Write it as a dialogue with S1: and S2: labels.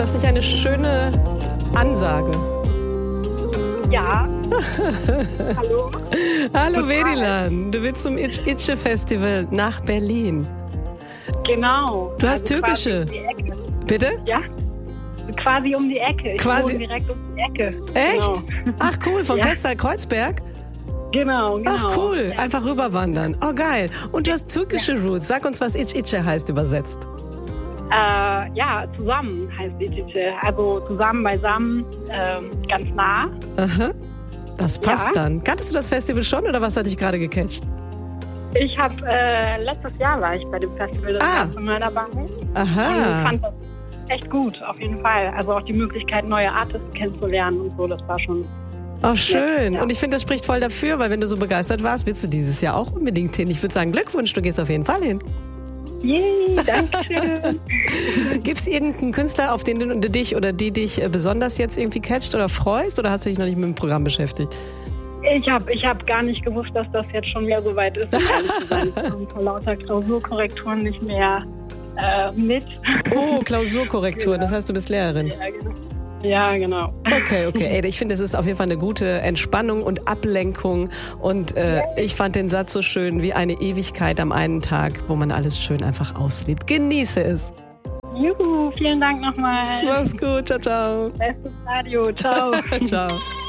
S1: Das ist nicht eine schöne Ansage.
S2: Ja. Hallo.
S1: Hallo Vedilan, du willst zum Itche-Festival nach Berlin.
S2: Genau.
S1: Du hast türkische.
S2: Um die Ecke.
S1: Bitte?
S2: Ja. Quasi um die Ecke. Ich wohne direkt um die Ecke.
S1: Echt?
S2: Genau.
S1: Ach cool, vom Festsaal Kreuzberg?
S2: Genau.
S1: Ach cool, einfach rüberwandern. Oh geil. Und du hast türkische Roots. Sag uns, was İç-İçe heißt übersetzt.
S2: Ja, zusammen heißt İç-İçe. Also zusammen, beisammen, ganz nah.
S1: Aha. Das passt dann. Kanntest du das Festival schon oder was hat dich gerade gecatcht?
S2: Ich habe, letztes Jahr war ich bei dem Festival das erste Mal dabei.
S1: Aha.
S2: Und ich fand das echt gut, auf jeden Fall. Also auch die Möglichkeit, neue Artists kennenzulernen und so, das war schon...
S1: Oh, schön.
S2: Ja.
S1: Und ich finde, das spricht voll dafür, weil wenn du so begeistert warst, willst du dieses Jahr auch unbedingt hin. Ich würde sagen, Glückwunsch, du gehst auf jeden Fall hin.
S2: Yay, danke schön.
S1: Gibt es irgendeinen Künstler, auf den du dich oder die dich besonders jetzt irgendwie catcht oder freust? Oder hast du dich noch nicht mit dem Programm beschäftigt?
S2: Ich hab gar nicht gewusst, dass das jetzt schon wieder so weit ist. Ich komme vor lauter Klausurkorrekturen nicht mehr mit.
S1: Oh, Klausurkorrekturen, das heißt, du bist Lehrerin.
S2: Ja, genau.
S1: Okay. Ey, ich finde, es ist auf jeden Fall eine gute Entspannung und Ablenkung. Und ich fand den Satz so schön, wie eine Ewigkeit am einen Tag, wo man alles schön einfach auslebt. Genieße es.
S2: Juhu, vielen Dank nochmal.
S1: Mach's gut, ciao, ciao.
S2: Bestes Radio, ciao.
S1: Ciao.